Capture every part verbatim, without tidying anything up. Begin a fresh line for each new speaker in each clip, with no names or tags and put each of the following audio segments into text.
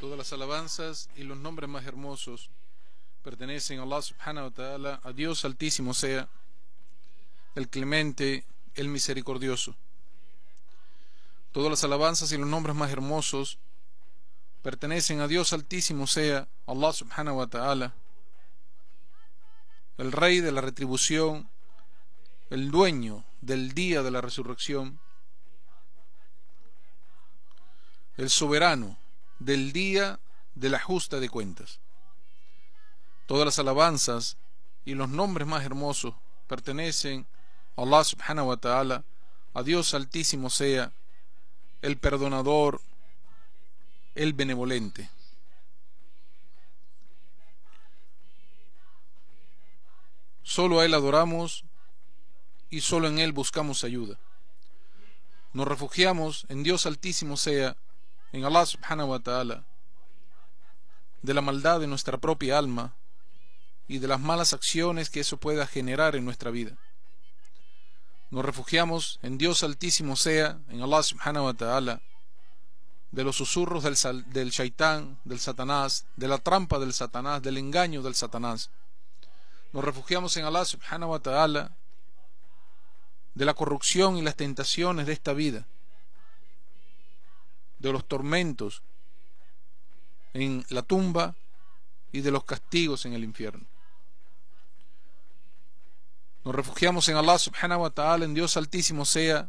Todas las alabanzas y los nombres más hermosos pertenecen a Allah subhanahu wa ta'ala, a Dios altísimo sea, el clemente, el misericordioso. Todas las alabanzas y los nombres más hermosos pertenecen a Dios altísimo sea, Allah subhanahu wa ta'ala, el rey de la retribución, el dueño del día de la resurrección, el soberano del día de la justa de cuentas. Todas las alabanzas y los nombres más hermosos pertenecen a Allah subhanahu wa ta'ala, a Dios altísimo sea, el perdonador, el benevolente. Solo a Él adoramos y solo en Él buscamos ayuda. Nos refugiamos en Dios altísimo sea, en Allah subhanahu wa ta'ala, de la maldad de nuestra propia alma y de las malas acciones que eso pueda generar en nuestra vida. Nos refugiamos en Dios altísimo sea, en Allah subhanahu wa ta'ala, de los susurros del, del shaitán, del satanás, de la trampa del satanás, del engaño del satanás. Nos refugiamos en Allah subhanahu wa ta'ala de la corrupción y las tentaciones de esta vida, de los tormentos en la tumba y de los castigos en el infierno. Nos refugiamos en Allah subhanahu wa ta'ala, en Dios altísimo sea,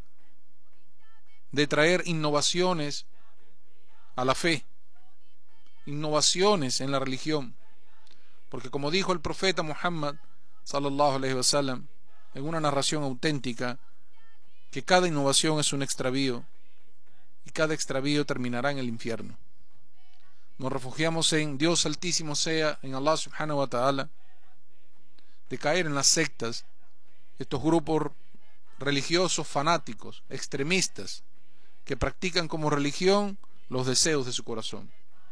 de traer innovaciones a la fe, innovaciones en la religión, porque como dijo el profeta Muhammad sallallahu alaihi wasallam en una narración auténtica, que cada innovación es un extravío y cada extravío terminará en el infierno. Nos refugiamos en Dios altísimo sea, en Allah subhanahu wa ta'ala, de caer en las sectas, estos grupos religiosos fanáticos, extremistas, que practican como religión los deseos de su corazón.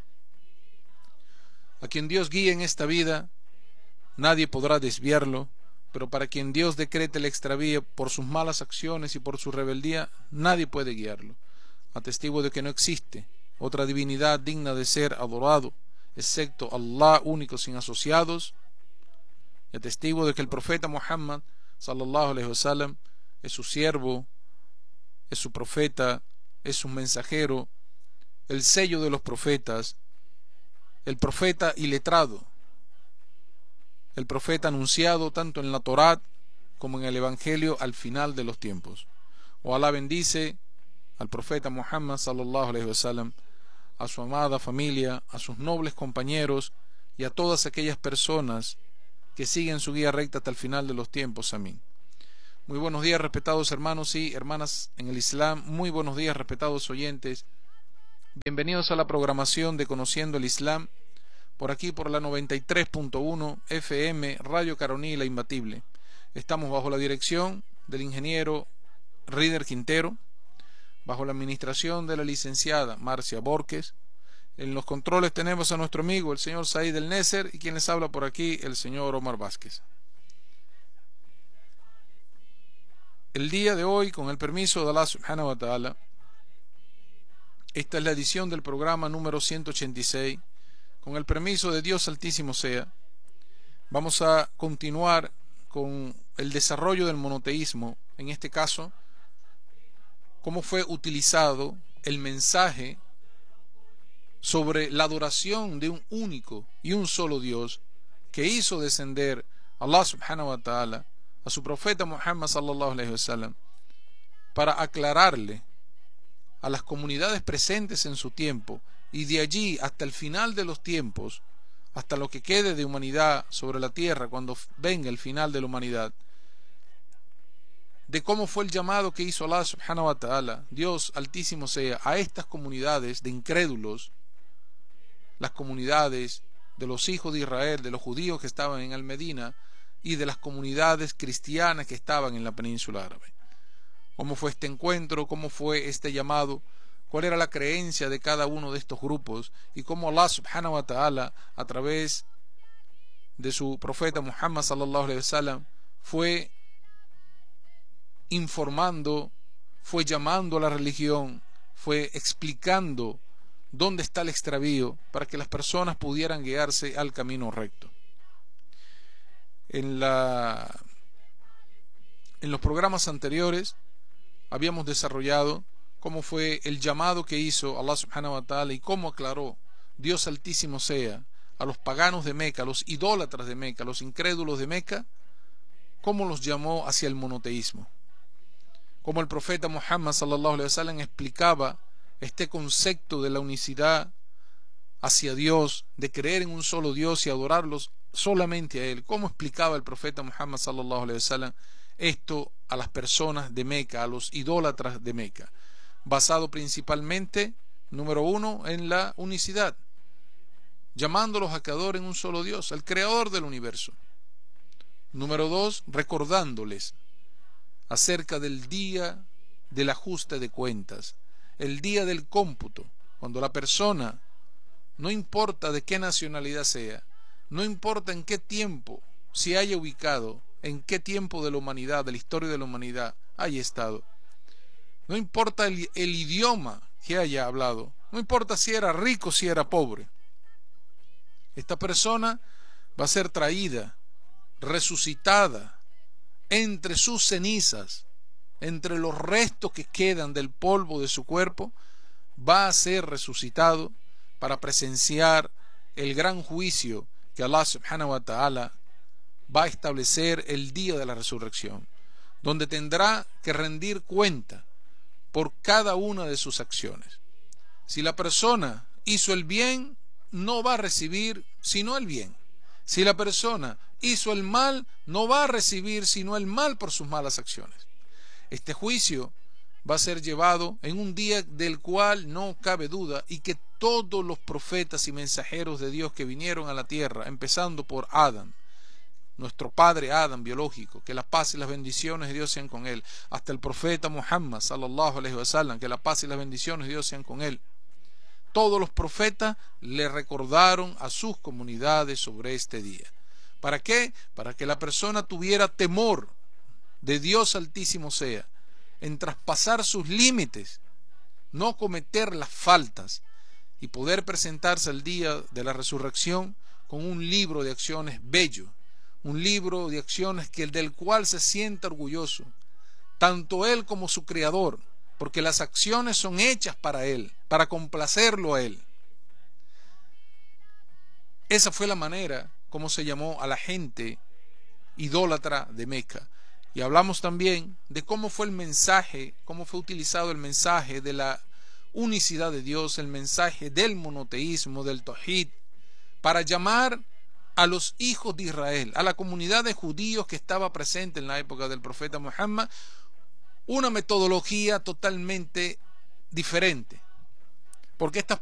A quien Dios guíe en esta vida, nadie podrá desviarlo, pero para quien Dios decrete el extravío por sus malas acciones y por su rebeldía, nadie puede guiarlo. Atestigo de que no existe otra divinidad digna de ser adorado, excepto Allah único sin asociados, y atestigo de que el profeta Muhammad sallallahu alaihi wasallam es su siervo, es su profeta, es su mensajero, el sello de los profetas, el profeta iletrado, el profeta anunciado tanto en la Torá como en el Evangelio al final de los tiempos. O Alá bendice al profeta Muhammad sallallahu alaihi wasallam, a su amada familia, a sus nobles compañeros y a todas aquellas personas que siguen su guía recta hasta el final de los tiempos. Amén. Muy buenos días, respetados hermanos y hermanas en el Islam. Muy buenos días, respetados oyentes. Bienvenidos a la programación de Conociendo el Islam, por aquí por la noventa y tres punto uno F M Radio Caroní La Imbatible. Estamos bajo la dirección del ingeniero Rider Quintero, bajo la administración de la licenciada Marcia Borges. En los controles tenemos a nuestro amigo el señor Said El Neser y quien les habla por aquí el señor Omar Vázquez. El día de hoy, con el permiso de Allah subhanahu wa ta'ala, esta es la edición del programa número ciento ochenta y seis. Con el permiso de Dios altísimo sea, vamos a continuar con el desarrollo del monoteísmo, en este caso, cómo fue utilizado el mensaje sobre la adoración de un único y un solo Dios que hizo descender Allah subhanahu wa ta'ala a su profeta Muhammad sallallahu alaihi wasallam para aclararle a las comunidades presentes en su tiempo y de allí hasta el final de los tiempos, hasta lo que quede de humanidad sobre la tierra cuando venga el final de la humanidad, de cómo fue el llamado que hizo Allah subhanahu wa ta'ala, Dios altísimo sea, a estas comunidades de incrédulos, las comunidades de los hijos de Israel, de los judíos que estaban en Al-Medina y de las comunidades cristianas que estaban en la península árabe. Cómo fue este encuentro, cómo fue este llamado, cuál era la creencia de cada uno de estos grupos y cómo Allah subhanahu wa ta'ala a través de su profeta Muhammad sallallahu alaihi wasallam fue informando, fue llamando a la religión, fue explicando dónde está el extravío para que las personas pudieran guiarse al camino recto. En, la, en los programas anteriores habíamos desarrollado cómo fue el llamado que hizo Allah subhanahu wa ta'ala y cómo aclaró Dios altísimo sea a los paganos de Meca, a los idólatras de Meca, a los incrédulos de Meca, cómo los llamó hacia el monoteísmo. Como el profeta Muhammad sallallahu alaihi wasallam explicaba este concepto de la unicidad hacia Dios, de creer en un solo Dios y adorarlos solamente a Él. ¿Cómo explicaba el profeta Muhammad sallallahu alaihi wasallam esto a las personas de Meca, a los idólatras de Meca? Basado principalmente, número uno, en la unicidad, llamándolos a que adoren un solo Dios, el creador del universo. Número dos, recordándoles acerca del día del ajuste de cuentas, el día del cómputo, cuando la persona, no importa de qué nacionalidad sea, no importa en qué tiempo se haya ubicado, en qué tiempo de la humanidad, de la historia de la humanidad haya estado, no importa el, el idioma que haya hablado, no importa si era rico, si era pobre, esta persona va a ser traída, resucitada, entre sus cenizas, entre los restos que quedan del polvo de su cuerpo, va a ser resucitado para presenciar el gran juicio que Allah subhanahu wa ta'ala va a establecer el día de la resurrección, donde tendrá que rendir cuenta por cada una de sus acciones. Si la persona hizo el bien, no va a recibir sino el bien. Si la persona hizo el mal, no va a recibir sino el mal por sus malas acciones. Este juicio va a ser llevado en un día del cual no cabe duda y que todos los profetas y mensajeros de Dios que vinieron a la tierra, empezando por Adán, nuestro padre Adán biológico, que la paz y las bendiciones de Dios sean con él, hasta el profeta Muhammad sallallahu alaihi wasallam, que la paz y las bendiciones de Dios sean con él. Todos los profetas le recordaron a sus comunidades sobre este día. ¿Para qué? Para que la persona tuviera temor de Dios altísimo sea, en traspasar sus límites, no cometer las faltas y poder presentarse al día de la resurrección con un libro de acciones bello, un libro de acciones que del cual se sienta orgulloso, tanto él como su creador, porque las acciones son hechas para él, para complacerlo a él. Esa fue la manera como se llamó a la gente idólatra de Meca. Y hablamos también de cómo fue el mensaje, cómo fue utilizado el mensaje de la unicidad de Dios, el mensaje del monoteísmo, del Tawhid, para llamar a los hijos de Israel, a la comunidad de judíos que estaba presente en la época del profeta Muhammad, una metodología totalmente diferente, porque estas